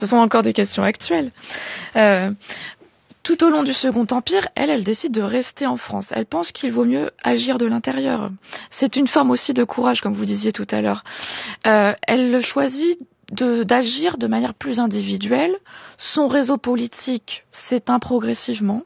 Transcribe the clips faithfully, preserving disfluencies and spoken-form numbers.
Ce sont encore des questions actuelles. Euh, tout au long du Second Empire, elle, elle décide de rester en France. Elle pense qu'il vaut mieux agir de l'intérieur. C'est une forme aussi de courage, comme vous disiez tout à l'heure. Euh, elle choisit de, d'agir de manière plus individuelle. Son réseau politique s'éteint progressivement.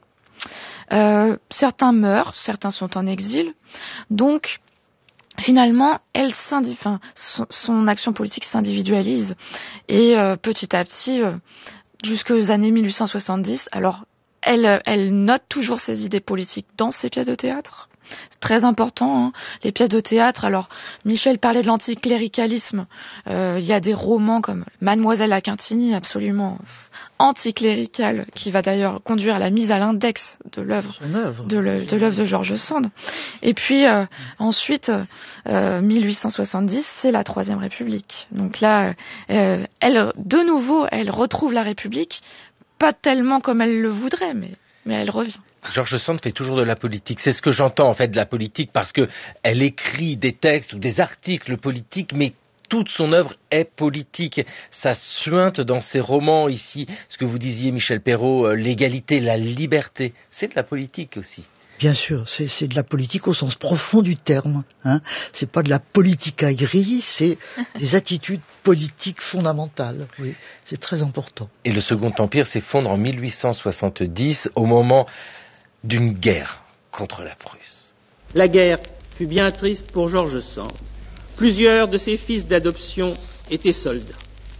Euh, certains meurent, certains sont en exil. Donc, finalement, elle enfin, son, son action politique s'individualise. Et euh, petit à petit, euh, jusqu'aux années mille huit cent soixante-dix, alors, elle, elle note toujours ses idées politiques dans ses pièces de théâtre. C'est très important, hein, les pièces de théâtre. Alors, Michel parlait de l'anticléricalisme. Euh, il y a des romans comme Mademoiselle à Quintigny, absolument anticlérical, qui va d'ailleurs conduire à la mise à l'index de l'œuvre de, le, de l'œuvre de George Sand. Et puis euh, ensuite, euh, mille huit cent soixante-dix, c'est la Troisième République. Donc là, euh, elle, de nouveau, elle retrouve la République, pas tellement comme elle le voudrait, mais, mais elle revient. George Sand fait toujours de la politique. C'est ce que j'entends en fait de la politique, parce que elle écrit des textes ou des articles politiques, mais toute son œuvre est politique. Ça suinte dans ses romans ici. Ce que vous disiez, Michel Perrault, euh, l'égalité, la liberté, c'est de la politique aussi. Bien sûr, c'est, c'est de la politique au sens profond du terme. Hein. C'est pas de la politicaillerie, c'est des attitudes politiques fondamentales. Oui, c'est très important. Et le Second Empire s'effondre en mille huit cent soixante-dix, au moment d'une guerre contre la Prusse. La guerre fut bien triste pour George Sand. Plusieurs de ses fils d'adoption étaient soldats.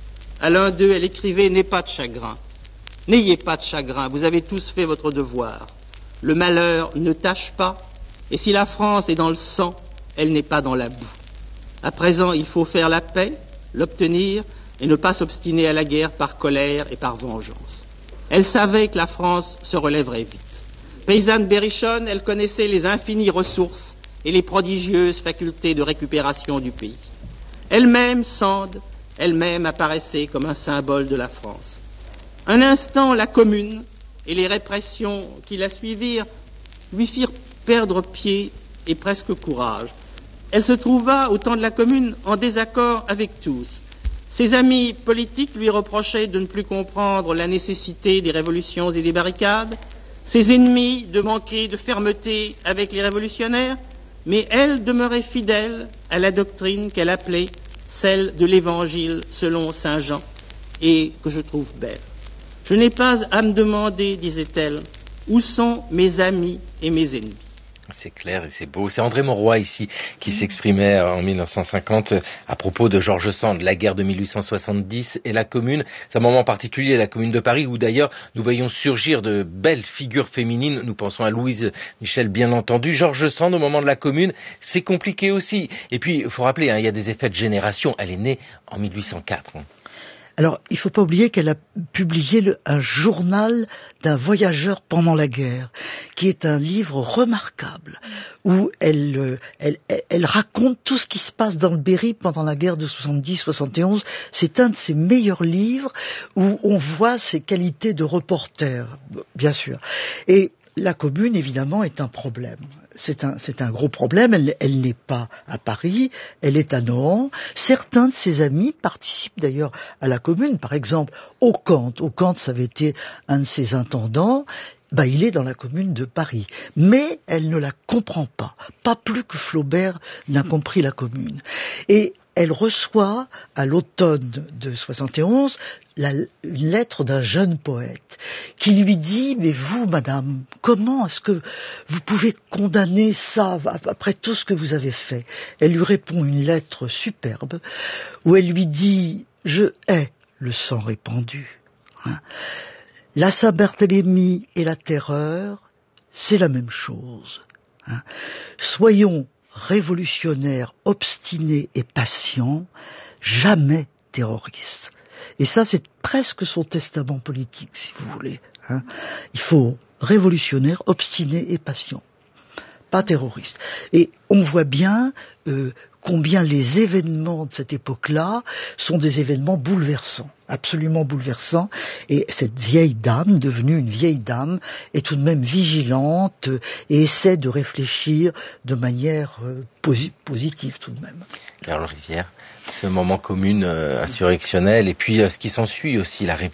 À l'un d'eux, elle écrivait « N'aie pas de chagrin. N'ayez pas de chagrin, vous avez tous fait votre devoir. Le malheur ne tâche pas, et si la France est dans le sang, elle n'est pas dans la boue. À présent, il faut faire la paix, l'obtenir, et ne pas s'obstiner à la guerre par colère et par vengeance. » Elle savait que la France se relèverait vite. Paysanne berrichonne, elle connaissait les infinies ressources et les prodigieuses facultés de récupération du pays. Elle-même, Sand, elle-même apparaissait comme un symbole de la France. Un instant, la Commune et les répressions qui la suivirent lui firent perdre pied et presque courage. Elle se trouva, au temps de la Commune, en désaccord avec tous. Ses amis politiques lui reprochaient de ne plus comprendre la nécessité des révolutions et des barricades, ses ennemis de manquer de fermeté avec les révolutionnaires, mais elle demeurait fidèle à la doctrine qu'elle appelait celle de l'Évangile selon saint Jean, et que je trouve belle. Je n'ai pas à me demander, disait-elle, où sont mes amis et mes ennemis. C'est clair et c'est beau. C'est André Mauroy ici qui s'exprimait en mille neuf cent cinquante à propos de George Sand, la guerre de mille huit cent soixante-dix et la Commune. C'est un moment particulier, la Commune de Paris, où d'ailleurs nous voyons surgir de belles figures féminines. Nous pensons à Louise Michel, bien entendu. George Sand, au moment de la Commune, c'est compliqué aussi. Et puis, il faut rappeler, hein, il y a des effets de génération. Elle est née en mille huit cent quatre. Hein. Alors, il ne faut pas oublier qu'elle a publié le, un journal d'un voyageur pendant la guerre, qui est un livre remarquable, où elle, elle, elle raconte tout ce qui se passe dans le Berry pendant la guerre de soixante-dix soixante et onze. C'est un de ses meilleurs livres où on voit ses qualités de reporter, bien sûr. Et la Commune, évidemment, est un problème. C'est un, c'est un gros problème. Elle, elle n'est pas à Paris, elle est à Nohant. Certains de ses amis participent d'ailleurs à la Commune. Par exemple, Ocante. Ocante, ça avait été un de ses intendants. Ben, il est dans la Commune de Paris. Mais elle ne la comprend pas. Pas plus que Flaubert n'a compris la Commune. Et elle reçoit, à l'automne de soixante et onze, la, une lettre d'un jeune poète qui lui dit « Mais vous, madame, comment est-ce que vous pouvez condamner ça après tout ce que vous avez fait ?» Elle lui répond une lettre superbe où elle lui dit « Je hais le sang répandu. Hein. La Saint-Barthélemy et la terreur, c'est la même chose. Hein. Soyons révolutionnaire, obstiné et patient, jamais terroriste. » Et ça, c'est presque son testament politique, si vous voulez. Hein. Il faut révolutionnaire, obstiné et patient. pas terroriste. Et on voit bien euh, combien les événements de cette époque-là sont des événements bouleversants, absolument bouleversants. Et cette vieille dame, devenue une vieille dame, est tout de même vigilante et essaie de réfléchir de manière euh, posi- positive tout de même. Carole Rivière, ce moment commune euh, insurrectionnel et puis euh, ce qui s'ensuit aussi, la